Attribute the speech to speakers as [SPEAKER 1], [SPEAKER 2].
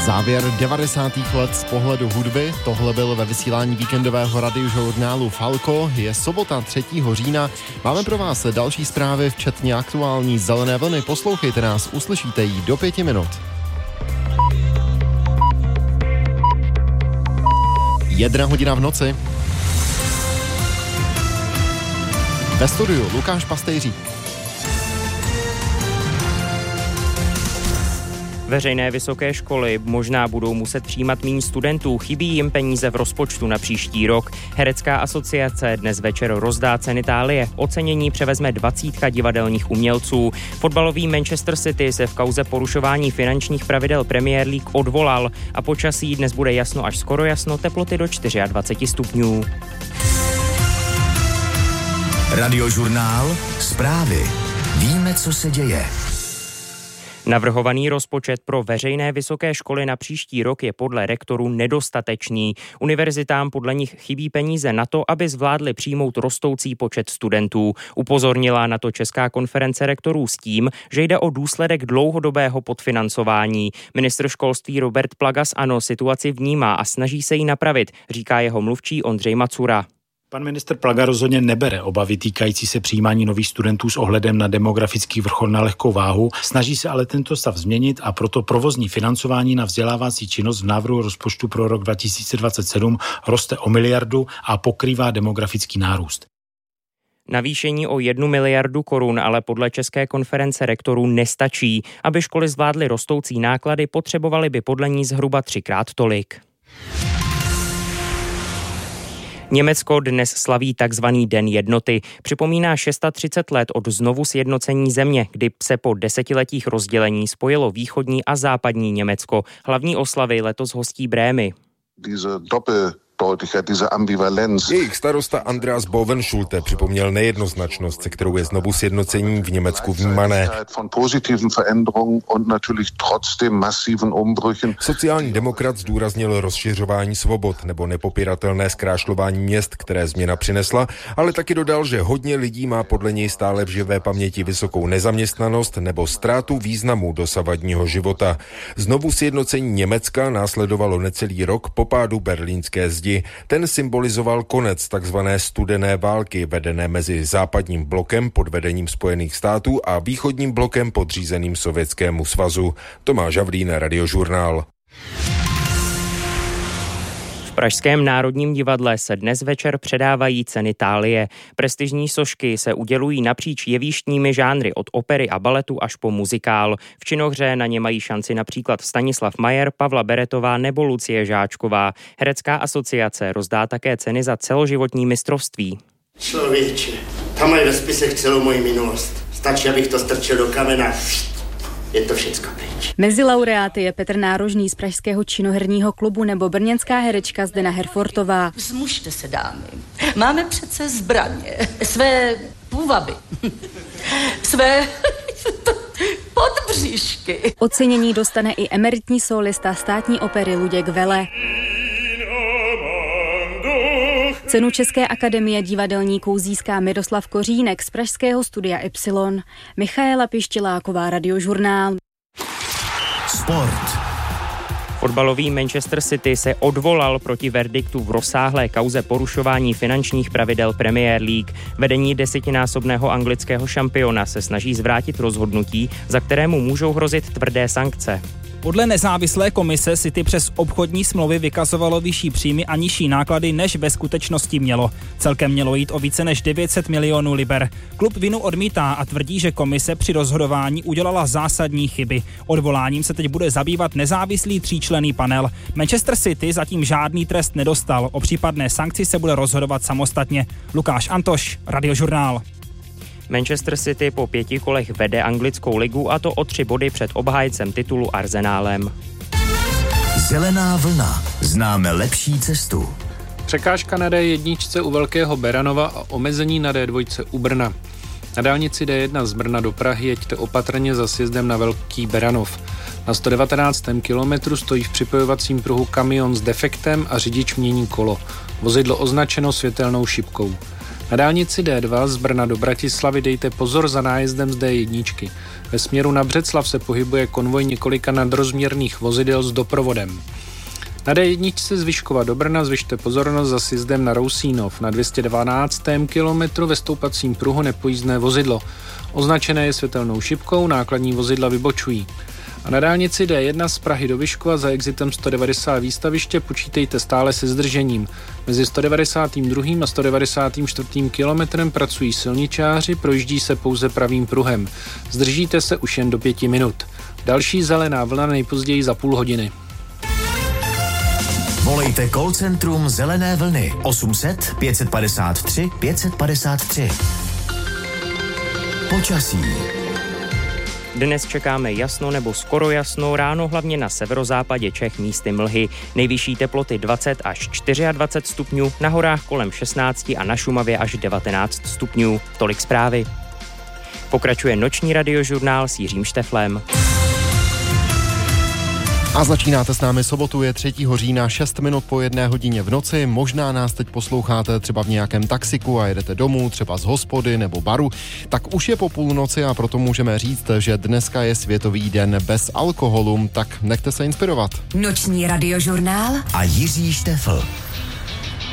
[SPEAKER 1] Závěr 90. let z pohledu hudby, tohle byl ve vysílání víkendového radiožurnálu Falko, je sobota 3. října. Máme pro vás další zprávy, včetně aktuální zelené vlny. Poslouchejte nás, uslyšíte ji do 5 minut. 1 hodina v noci. Ve studiu Lukáš Pastejřík.
[SPEAKER 2] Veřejné vysoké školy možná budou muset přijímat méně studentů, chybí jim peníze v rozpočtu na příští rok. Herecká asociace dnes večer rozdá ceny Itálie. Ocenění převezme 20 divadelních umělců. Fotbalový Manchester City se v kauze porušování finančních pravidel Premier League odvolal a počasí dnes bude jasno až skoro jasno, teploty do 24 stupňů.
[SPEAKER 3] Radiožurnál, zprávy. Víme, co se děje.
[SPEAKER 2] Navrhovaný rozpočet pro veřejné vysoké školy na příští rok je podle rektorů nedostatečný. Univerzitám podle nich chybí peníze na to, aby zvládli přijmout rostoucí počet studentů. Upozornila na to Česká konference rektorů s tím, že jde o důsledek dlouhodobého podfinancování. Ministr školství Robert Plaga z ANO situaci vnímá a snaží se ji napravit, říká jeho mluvčí Ondřej Macura.
[SPEAKER 4] Pan ministr Plaga rozhodně nebere obavy týkající se přijímání nových studentů s ohledem na demografický vrchol na lehkou váhu, snaží se ale tento stav změnit a proto provozní financování na vzdělávací činnost v návrhu rozpočtu pro rok 2027 roste o 1 miliardu a pokrývá demografický nárůst.
[SPEAKER 2] Navýšení o 1 miliardu korun ale podle České konference rektorů nestačí. Aby školy zvládly rostoucí náklady, potřebovaly by podle ní zhruba 3x tolik. Německo dnes slaví takzvaný Den jednoty. Připomíná 630 let od znovu sjednocení země, kdy se po desetiletích rozdělení spojilo východní a západní Německo. Hlavní oslavy letos hostí Brémy.
[SPEAKER 5] Jejich starosta Andreas Bovenschulte připomněl nejednoznačnost, se kterou je znovu sjednocení v Německu vnímané. Sociální demokrat zdůraznil rozšiřování svobod nebo nepopiratelné zkrášlování měst, které změna přinesla, ale taky dodal, že hodně lidí má podle něj stále v živé paměti vysokou nezaměstnanost nebo ztrátu významu dosavadního života. Znovu sjednocení Německa následovalo necelý rok po pádu berlínské zdi. Ten symbolizoval konec takzvané studené války vedené mezi západním blokem pod vedením Spojených států a východním blokem podřízeným Sovětskému svazu. Tomáš Havlín, Radiožurnál.
[SPEAKER 2] V Pražském národním divadle se dnes večer předávají ceny Itálie. Prestižní sošky se udělují napříč jevištními žánry od opery a baletu až po muzikál. V činohře na ně mají šanci například Stanislav Majer, Pavla Beretová nebo Lucie Žáčková. Herecká asociace rozdá také ceny za celoživotní mistrovství.
[SPEAKER 6] Člověče, tam mají ve spisech celou moji minulost. Stačí, abych to strčil do kamena. Je to všecko pryč.
[SPEAKER 7] Mezi laureáty je Petr Nárožný z Pražského činoherního klubu nebo brněnská herečka Zdena Herfortová.
[SPEAKER 8] Vzmužte se, dámy. Máme přece zbraně, své půvaby, své podbříšky.
[SPEAKER 7] Ocenění dostane i emeritní solista státní opery Luděk Vele. Cenu České akademie divadelníků získá Miroslav Kořínek z pražského studia Y. Michaela Pištěláková, Radiožurnál.
[SPEAKER 3] Sport.
[SPEAKER 2] Fotbalový Manchester City se odvolal proti verdiktu v rozsáhlé kauze porušování finančních pravidel Premier League. Vedení 10násobného anglického šampiona se snaží zvrátit rozhodnutí, za kterému můžou hrozit tvrdé sankce.
[SPEAKER 9] Podle nezávislé komise City přes obchodní smlouvy vykazovalo vyšší příjmy a nižší náklady, než ve skutečnosti mělo. Celkem mělo jít o více než 900 milionů liber. Klub vinu odmítá a tvrdí, že komise při rozhodování udělala zásadní chyby. Odvoláním se teď bude zabývat nezávislý 3členný panel. Manchester City zatím žádný trest nedostal. O případné sankci se bude rozhodovat samostatně. Lukáš Antoš, Radiožurnál.
[SPEAKER 2] Manchester City po 5 kolech vede anglickou ligu, a to o 3 body před obhájcem titulu Arsenálem.
[SPEAKER 3] Zelená vlna. Známe lepší cestu.
[SPEAKER 10] Překážka na D1 u Velkého Beranova a omezení na D2 u Brna. Na dálnici D1 z Brna do Prahy jeďte opatrně za sjezdem na Velký Beranov. Na 119. kilometru stojí v připojovacím pruhu kamion s defektem a řidič mění kolo. Vozidlo označeno světelnou šipkou. Na dálnici D2 z Brna do Bratislavy dejte pozor za nájezdem z D1. Ve směru na Břeclav se pohybuje konvoj několika nadrozměrných vozidel s doprovodem. Na D1 z Vyškova do Brna zvyšte pozornost za sjezdem na Rousínov. Na 212. kilometru ve stoupacím pruhu nepojízdné vozidlo. Označené je světelnou šipkou, nákladní vozidla vybočují. A na dálnici D1 z Prahy do Vyškova za exitem 190 výstaviště počítejte stále se zdržením. Mezi 192. a 194. kilometrem pracují silničáři, projíždí se pouze pravým pruhem. Zdržíte se už jen do 5 minut. Další zelená vlna nejpozději za půl hodiny.
[SPEAKER 3] Volejte call centrum Zelené vlny 800 553 553. Počasí.
[SPEAKER 2] Dnes čekáme jasno nebo skoro jasno, ráno hlavně na severozápadě Čech místy mlhy. Nejvyšší teploty 20 až 24 stupňů, na horách kolem 16 a na Šumavě až 19 stupňů. Tolik zprávy. Pokračuje noční radiožurnál s Jiřím Šteflem.
[SPEAKER 1] A začínáte s námi sobotu, je 3. října, 6 minut po 1 hodině v noci. Možná nás teď posloucháte třeba v nějakém taxiku a jedete domů, třeba z hospody nebo baru. Tak už je po půlnoci a proto můžeme říct, že dneska je Světový den bez alkoholu. Tak nechte se inspirovat.
[SPEAKER 11] Noční radiožurnál
[SPEAKER 3] a Jiří Štefl.